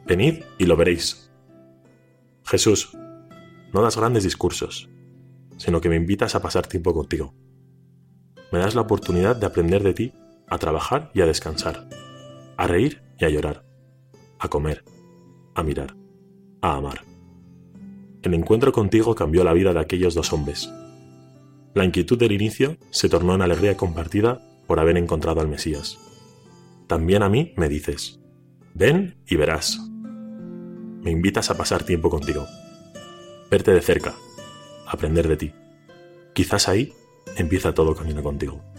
Venid y lo veréis. Jesús, no das grandes discursos, sino que me invitas a pasar tiempo contigo. Me das la oportunidad de aprender de ti, a trabajar y a descansar, a reír y a llorar, a comer, a mirar, a amar. El encuentro contigo cambió la vida de aquellos dos hombres. La inquietud del inicio se tornó en alegría compartida por haber encontrado al Mesías. También a mí me dices, ven y verás. Me invitas a pasar tiempo contigo, verte de cerca, aprender de ti. Quizás ahí empieza todo camino contigo.